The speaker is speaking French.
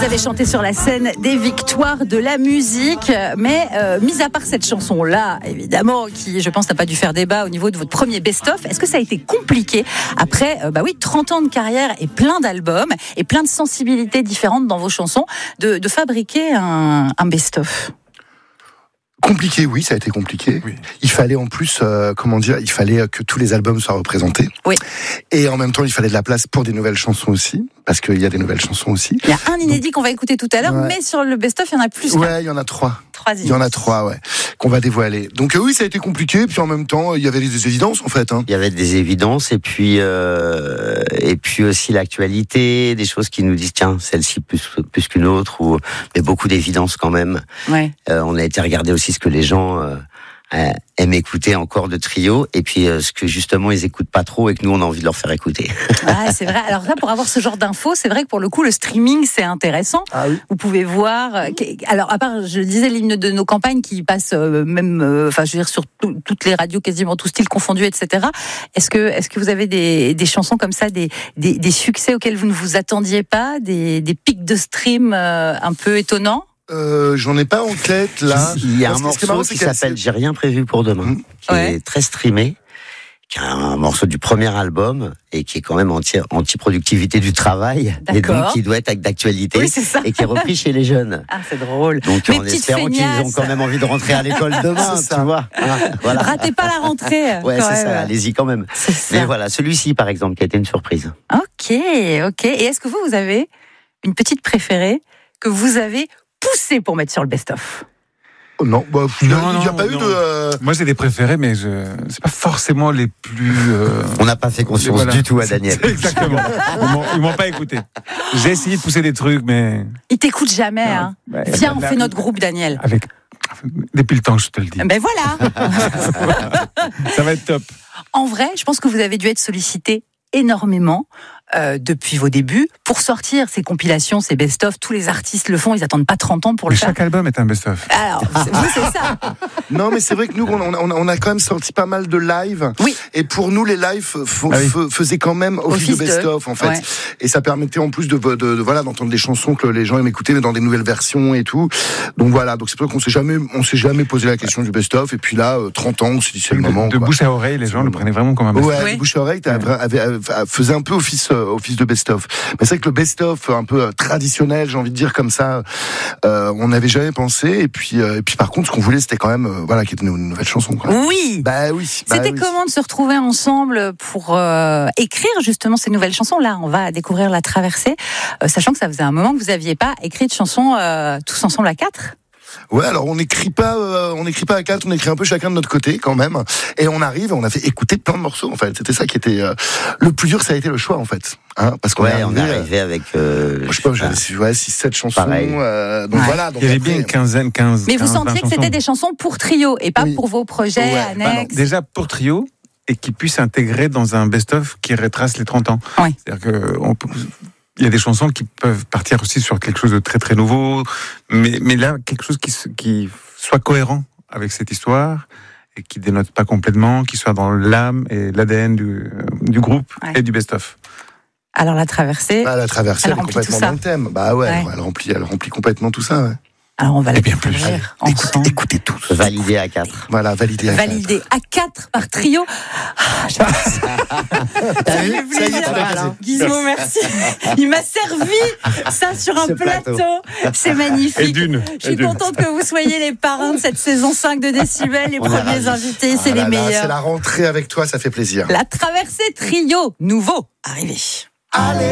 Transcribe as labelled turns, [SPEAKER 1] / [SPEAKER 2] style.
[SPEAKER 1] Vous avez chanté sur la scène des victoires de la musique, mais mis à part cette chanson-là, évidemment, qui, je pense, n'a pas dû faire débat au niveau de votre premier best-of, est-ce que ça a été compliqué après 30 ans de carrière et plein d'albums et plein de sensibilités différentes dans vos chansons, de fabriquer un best-of?
[SPEAKER 2] Compliqué, oui, ça a été compliqué. Oui. Il fallait en plus, il fallait que tous les albums soient représentés.
[SPEAKER 1] Oui.
[SPEAKER 2] Et en même temps, il fallait de la place pour des nouvelles chansons aussi, parce qu'il y a des nouvelles chansons aussi.
[SPEAKER 1] Il y a un inédit qu'on va écouter tout à l'heure, mais sur le best-of, il y en a plus.
[SPEAKER 2] Ouais, il y en a 3. Il y en a 3, ouais, qu'on va dévoiler. Donc oui, ça a été compliqué, puis en même temps, il y avait des évidences, en fait.
[SPEAKER 3] Il y avait des évidences, et puis aussi l'actualité, des choses qui nous disent, tiens, celle-ci plus qu'une autre, mais beaucoup d'évidences quand même.
[SPEAKER 1] Ouais.
[SPEAKER 3] On a été regarder aussi ce que les gens aiment écouter encore de Trio, et puis ce que justement ils écoutent pas trop et que nous on a envie de leur faire écouter.
[SPEAKER 1] Ah, c'est vrai. Alors là, pour avoir ce genre d'infos, c'est vrai que pour le coup, le streaming c'est intéressant. Ah oui. Vous pouvez voir. Alors à part, je disais, l'hymne de nos campagnes qui passe sur toutes les radios, quasiment tous styles confondus, etc. Est-ce que vous avez des chansons comme ça, des succès auxquels vous ne vous attendiez pas, des pics de stream un peu étonnants?
[SPEAKER 2] J'en ai pas en tête là.
[SPEAKER 3] Il y a un morceau qui s'appelle J'ai rien prévu pour demain, qui est très streamé, qui est un morceau du premier album et qui est quand même anti-productivité du travail, et donc qui doit être d'actualité, oui, et qui est repris chez les jeunes.
[SPEAKER 1] Ah, c'est drôle.
[SPEAKER 3] Donc en espérant qu'ils ont quand même envie de rentrer à l'école demain, tu vois. Voilà.
[SPEAKER 1] Ratez pas la rentrée.
[SPEAKER 3] Ouais, c'est ça. Allez-y quand même. Mais voilà, celui-ci par exemple, qui a été une surprise.
[SPEAKER 1] Ok. Et est-ce que vous avez une petite préférée que vous avez poussé pour mettre sur le best-of?
[SPEAKER 2] Non, il n'y a pas eu de...
[SPEAKER 4] Moi, j'ai des préférés, mais c'est pas forcément les plus...
[SPEAKER 3] On n'a pas fait confiance du tout à Daniel.
[SPEAKER 4] Exactement. Ils m'ont pas écouté. J'ai essayé de pousser des trucs, mais...
[SPEAKER 1] Ils t'écoutent jamais, hein. Viens, on fait notre groupe, Daniel.
[SPEAKER 4] Depuis le temps que je te le dis.
[SPEAKER 1] Ben voilà.
[SPEAKER 4] Ça va être top.
[SPEAKER 1] En vrai, je pense que vous avez dû être sollicité énormément depuis vos débuts pour sortir ces compilations, ces best-of. Tous les artistes le font, ils attendent pas 30 ans pour le faire.
[SPEAKER 4] Chaque album est un best-of.
[SPEAKER 1] Alors, vous, c'est ça.
[SPEAKER 2] Non, mais c'est vrai que nous, on a quand même sorti pas mal de live.
[SPEAKER 1] Oui.
[SPEAKER 2] Et pour nous, les lives faisaient quand même office de best-of, en fait. Ouais. Et ça permettait en plus d'entendre des chansons que les gens aiment écouter, mais dans des nouvelles versions et tout. Donc voilà. Donc c'est pour ça qu'on s'est jamais posé la question du best-of. Et puis là, 30 ans, on s'est dit c'est le moment.
[SPEAKER 4] De bouche à oreille, les gens le prenaient vraiment comme un best-of.
[SPEAKER 2] Ouais, de bouche à oreille, faisait un peu office de best-of. Mais c'est vrai que le best-of un peu traditionnel, j'ai envie de dire comme ça, on n'avait jamais pensé. Et puis par contre, ce qu'on voulait, c'était quand même qu'il y ait une nouvelle chanson. Quoi.
[SPEAKER 1] Oui. C'était comment de se retrouver ensemble pour écrire justement ces nouvelles chansons? Là, on va découvrir La Traversée, sachant que ça faisait un moment que vous n'aviez pas écrit de chansons tous ensemble à 4.
[SPEAKER 2] Ouais, alors on n'écrit pas à 4, on écrit un peu chacun de notre côté quand même. Et on a fait écouter plein de morceaux en fait. C'était ça qui était le plus dur, ça a été le choix en fait. Parce qu'on
[SPEAKER 3] est arrivé avec
[SPEAKER 2] je sais pas, j'avais 6-7 chansons. Donc voilà. Donc
[SPEAKER 4] il y avait bien une 15.
[SPEAKER 1] Mais vous sentiez que c'était des chansons pour Trio et pas pour vos projets annexes.
[SPEAKER 4] Déjà pour Trio, et qui puisse s'intégrer dans un best-of qui retrace les 30 ans.
[SPEAKER 1] Oui.
[SPEAKER 4] C'est-à-dire que il y a des chansons qui peuvent partir aussi sur quelque chose de très très nouveau, mais là quelque chose qui soit cohérent avec cette histoire et qui dénote pas complètement, qui soit dans l'âme et l'ADN du groupe et du best-of.
[SPEAKER 1] Alors La Traversée,
[SPEAKER 2] elle est complètement dans le thème. Elle remplit complètement tout ça. Ouais.
[SPEAKER 1] Alors on va la découvrir ensemble.
[SPEAKER 2] Écoutez tous.
[SPEAKER 3] Validé à 4.
[SPEAKER 2] Voilà, validé à
[SPEAKER 1] 4 par Trio.
[SPEAKER 3] T'as vu?
[SPEAKER 1] Gizmo, merci. Il m'a servi ça sur un plateau. C'est magnifique. Je suis contente que vous soyez les parrains de cette saison 5 de Décibel, les premiers invités, c'est les meilleurs.
[SPEAKER 2] C'est la rentrée avec toi, ça fait plaisir.
[SPEAKER 1] La Traversée Trio, nouveau, arrivé.
[SPEAKER 2] Allez.